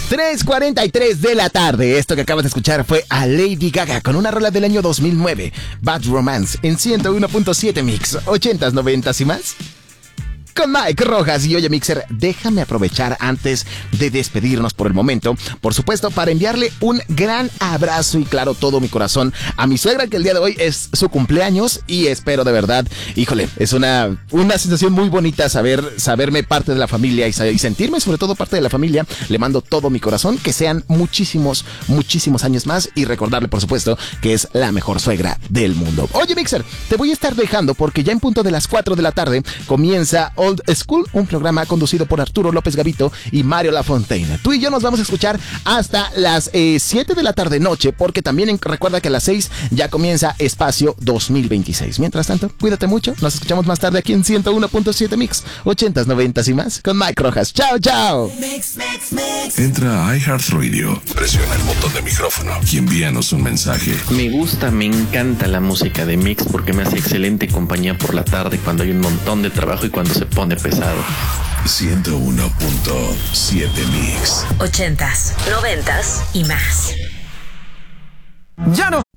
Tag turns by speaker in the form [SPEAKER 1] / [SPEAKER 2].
[SPEAKER 1] 3:43 de la tarde. Esto que acabas de escuchar fue a Lady Gaga con una rola del año 2009, Bad Romance, en 101.7 Mix, 80s, 90s y más. Con Mike Rojas. Y oye, Mixer, déjame aprovechar antes de despedirnos por el momento, por supuesto, para enviarle un gran abrazo y claro, todo mi corazón a mi suegra, que el día de hoy es su cumpleaños y espero de verdad, híjole, es una sensación muy bonita saberme parte de la familia y sentirme sobre todo parte de la familia. Le mando todo mi corazón, que sean muchísimos años más y recordarle, por supuesto, que es la mejor suegra del mundo. Oye, Mixer, te voy a estar dejando porque ya en punto de las 4 de la tarde comienza Old School, un programa conducido por Arturo López Gavito y Mario Lafontaine. Tú y yo nos vamos a escuchar hasta las 7 de la tarde noche, porque también recuerda que a las 6 ya comienza Espacio 2026. Mientras tanto, cuídate mucho, nos escuchamos más tarde aquí en 101.7 Mix, 80s, 90s y más, con Mike Rojas. ¡Chao, chao!
[SPEAKER 2] Mix. Entra a iHeartRadio, presiona el botón de micrófono y envíanos un mensaje.
[SPEAKER 3] Me encanta la música de Mix porque me hace excelente compañía por la tarde cuando hay un montón de trabajo y cuando se pone pesado.
[SPEAKER 2] 101.7 Mix.
[SPEAKER 4] 80s, 90s y más.
[SPEAKER 5] Ya no